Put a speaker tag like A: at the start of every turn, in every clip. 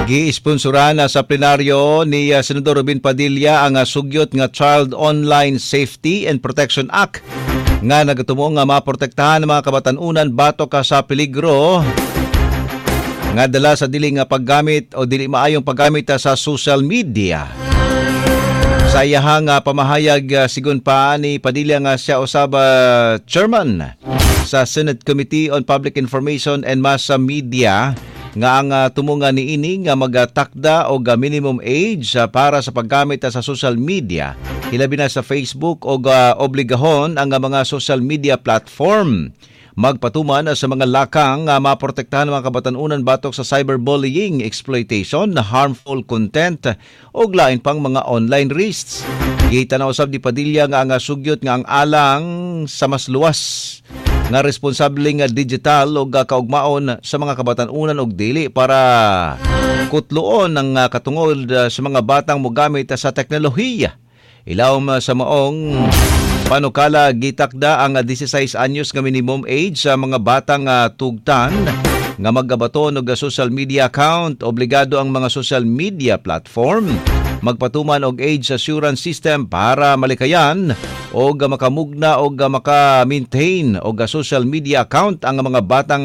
A: Gi-sponsoran sa plenaryo ni Senador Robin Padilla ang sugyot nga Child Online Safety and Protection Act nga nagatumo nga maprotektahan ang mga kabatanunan batok sa peligro nga dala sa dili nga paggamit o dili maayong paggamit sa social media. Sa iyahang pamahayag sigun pa ni Padilla nga siya usab chairman sa Senate Committee on Public Information and Mass Media nga ang tumunga ni ini nga magtakda og minimum age para sa paggamit sa social media hilabi na sa Facebook og obligahon ang mga social media platform magpatuman sa mga lakang nga maprotektahan ang mga kabatanunan batok sa cyberbullying, exploitation, harmful content ug lain pang mga online risks. Gitanaw usab di Padilla nga ang sugyot nga ang alang sa mas luwas nga responsabling digital o kaugmaon sa mga kabatanunan og dili para kutloon ang katungod sa mga batang mogamit sa teknolohiya. Ilawom sa maong panukala gitakda ang 16 anyos nga minimum age sa mga batang tugtan nga maggabaton og social media account. Obligado ang mga social media platform magpatuman og age assurance system para malikayan o makamugna o maka-maintain o social media account ang mga batang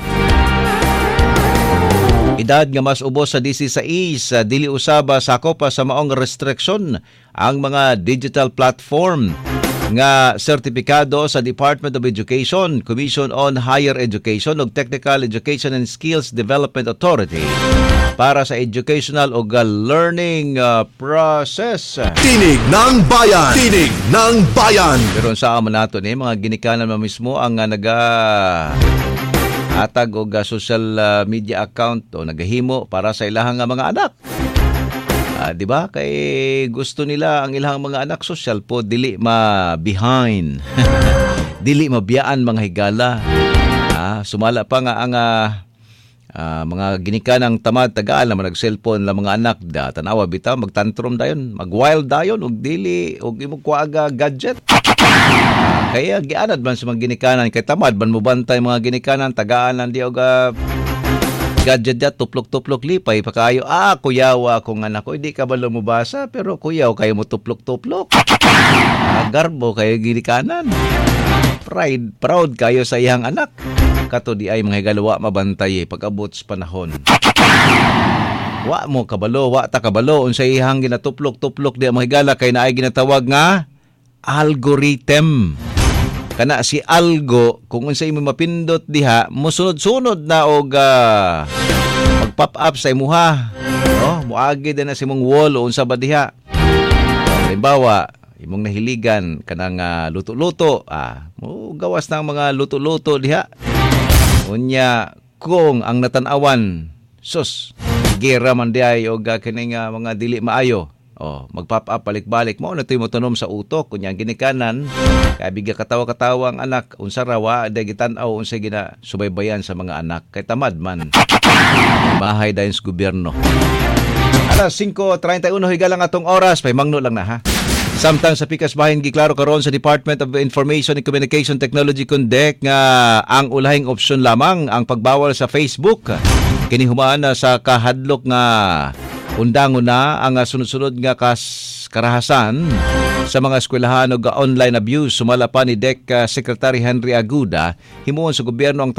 A: edad nga mas ubos sa 16 dili usab sakop sa maong restriction ang mga digital platform nga sertipikado sa Department of Education, Commission on Higher Education ug Technical Education and Skills Development Authority para sa educational o learning process.
B: Tinig ng Bayan! Tinig ng Bayan!
A: Pero sa aman nato ni mga ginikanan mismo ang atag og social media account o nagahimo para sa ilahang mga anak. Di ba? Kay gusto nila ang ilahang mga anak social po dili ma-behind. Dili mabiyaan mga higala. Sumala pa nga ang mga ginikanang tamad tagaan na nag-cellphone la mga anak da tanawa bitaw magtantrum dayon, mag-wild dayon og dili og imong kuaga gadget. Kaya gianad man sa mga ginikanan kay tamad man mo bantay mga ginikanan tagaan lang di og gadget da tuplok-tuplok lipay pa kayo. Kuyawa akong anak ko, hindi ka ba lumubasa pero kuyaw kayo mo tuplok-tuplok. Garbo kayo ginikanan. Proud kayo sa iyang anak. Kato di ay mga higalawa mabantay pag-abot sa panahon. Wa mo kabalo, wa ta kabalo unsay ihang ginatuplok-tuplok di mga higala kay naay ginatawag nga algorithm. Kana si algo kung unsay mo mapindot diha mosunod-sunod na og mag-pop up sa imuha. Muagi din na si mong wall o unsa ba diha. Halimbawa, imong nahiligan kanang luto-luto, mo gawas ng mga luto-luto diha. Unya kung ang natanawan sus gera man diay og kining mga dili maayo. Mag-pop up balik-balik mo na ito'y motonom sa utok kunya ginikanan kaya bigya katawa-katawa ang anak unsa rawa day gitan-aw unsa gina subaybayan sa mga anak kay tamad man bahay dayon sa gobyerno. Alas 5:31 higalang atong oras pay mangno lang na ha. Samtang sa pikas bahin giklaro karon sa Department of Information and Communication Technology CONDEC nga ang ulahing opsyon lamang ang pagbawal sa Facebook. Kini humaan sa kahadlok nga undangon na ang sunod-sunod nga karahasan sa mga eskwelahan o online abuse. Sumala pa ni DEC Secretary Henry Aguda, himuon sa gobyerno ang